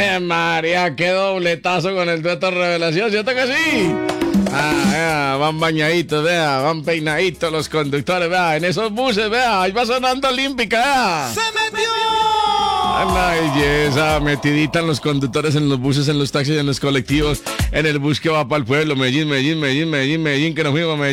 María, qué dobletazo con el dueto Revelación, ¿cierto que sí? Vea, van bañaditos, vea, van peinaditos los conductores, vea, en esos buses, vea, ahí va sonando Olímpica, vea. ¡Se metió! La belleza, metidita en los conductores, en los buses, en los taxis, en los colectivos, en el bus que va para el pueblo, Medellín, que nos fuimos,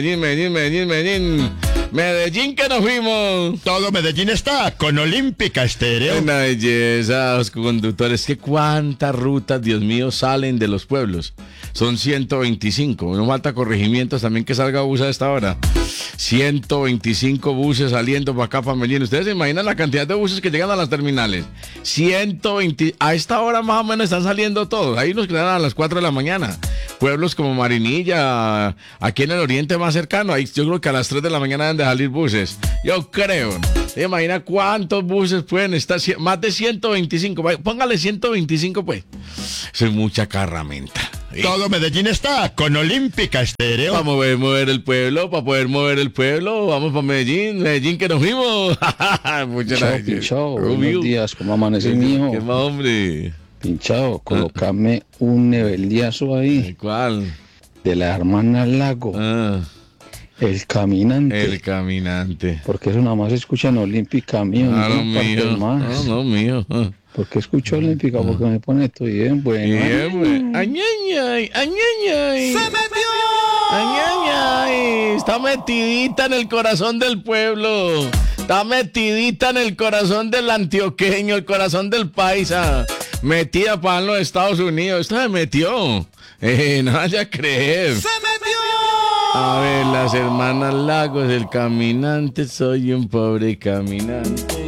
Medellín, que nos fuimos. Todo Medellín está con Olímpica Estéreo. Una belleza, los conductores, que cuántas rutas, Dios mío, salen de los pueblos. Son 125, no falta corregimientos también que salga bus a esta hora. 125 buses saliendo para acá, para Medellín. ¿Ustedes se imaginan la cantidad de buses que llegan a las terminales? 120, a esta hora más o menos están saliendo todos. Ahí nos quedan a las 4 de la mañana. Pueblos como Marinilla, aquí en el oriente más cercano, ahí yo creo que a las 3 de la mañana deben de salir buses. Yo creo. ¿Se imagina cuántos buses pueden estar? Más de 125. Póngale 125 pues. Eso es mucha carramenta. Todo Medellín está con Olímpica Estéreo. Para mover el pueblo, para poder mover el pueblo, vamos para Medellín que nos fuimos. Pinchao, buenos días, ¿cómo amanece mi hijo? ¿Qué más, hombre? Pinchao, colocame un nebeliazo ahí. ¿Cuál? De la hermana Lago. El caminante. El caminante. Porque eso nada más se escucha en Olímpica, mío. No, mío. No, mío. ¿Por qué escucho Olímpica? Porque me pone esto bien bueno. Bien, bueno. Añañay. ¡Se metió! Añañay. Está metidita en el corazón del pueblo. Está metidita en el corazón del antioqueño, el corazón del paisa. Metida para los Estados Unidos. Esto se metió. No vaya a creer. ¡Se metió! A ver, las hermanas Lagos, el caminante, soy un pobre caminante.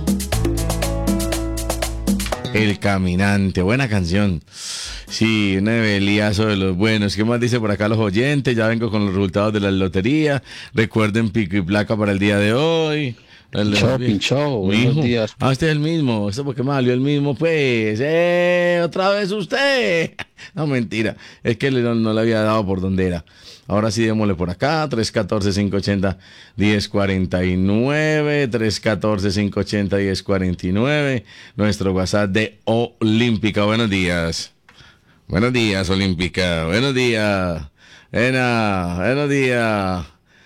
El caminante, buena canción. Sí, un nebeliazo de los buenos. ¿Qué más dice por acá los oyentes? Ya vengo con los resultados de la lotería. Recuerden pico y placa para el día de hoy. Pinchao, buenos días. Este es el mismo. ¿Esto por qué me salió el mismo? Pues, otra vez usted. No, mentira. Es que no le había dado por donde era. Ahora sí, démosle por acá. 314-580-1049. 314-580-1049. Nuestro WhatsApp de Olímpica. Buenos días. Buenos días, Olímpica. Buenos días. Buenos días.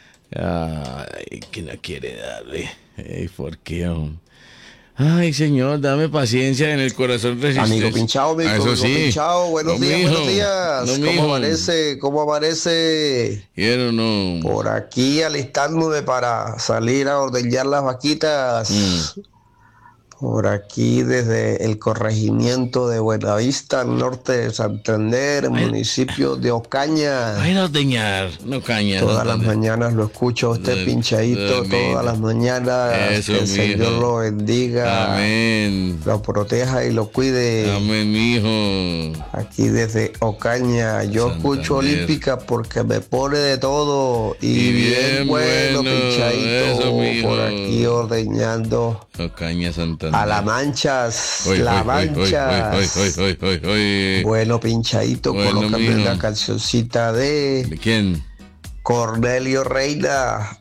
Ay, ¿quién no quiere darle? ¿Por qué? Ay, señor, dame paciencia en el corazón resistente. Amigo Pinchao, eso sí. Pinchao, buenos días. ¿Cómo amanece? Quiero no. Por aquí alistándome para salir a ordeñar las vaquitas. Por aquí desde el corregimiento de Buenavista, al norte de Santander, municipio de Ocaña. Ay, no ordeñar, no caña. Todas las mañanas lo escucho a usted pinchadito, todas las mañanas. Eso, que el Señor lo bendiga. Amén. Lo proteja y lo cuide. Amén, mijo. Aquí desde Ocaña, yo Santander. escucho Olímpica porque me pone de todo. Y bien bueno, pinchadito. Eso, mijo. Por aquí ordeñando. Ocaña, Santander. A la manchas, la manchas. Bueno, pinchadito, Bueno, colócame mijo. una cancioncita ¿De quién? Cornelio Reina.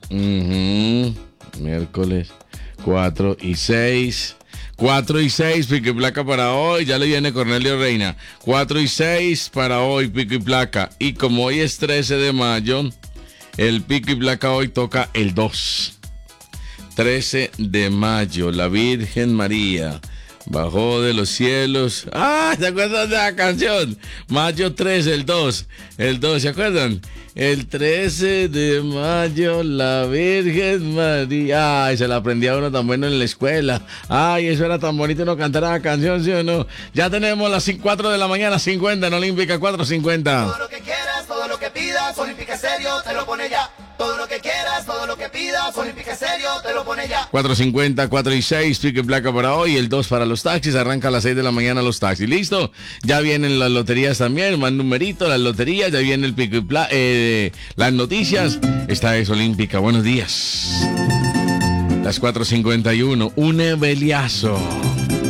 Miércoles 4 y 6. 4 y 6, pico y placa para hoy. Ya le viene Cornelio Reina. 4 y 6 para hoy, pico y placa. Y como hoy es 13 de mayo, el pico y placa hoy toca el 2. 13 de mayo, la Virgen María bajó de los cielos. ¿Se acuerdan de la canción? Mayo 13, el 2, ¿se acuerdan? El 13 de mayo, la Virgen María. Ay, se la aprendía uno tan bueno en la escuela. Ay, eso era tan bonito uno cantar la canción, ¿sí o no? Ya tenemos las 4 de la mañana, 50 en Olímpica, 4:50. Todo lo que quieras, todo lo que pidas, Olímpica Estéreo te lo pone ya. Todo lo que quieras, todo lo que pidas, Olímpica Estéreo te lo pone ya. 4:50, 4 y 6, pico y placa para hoy, el 2 para los taxis, arranca a las 6 de la mañana los taxis, ¿listo? Ya vienen las loterías también, más numerito, las loterías, ya viene el pico y placa, las noticias, esta es Olímpica, buenos días. Las 4:51, un nebeliazo.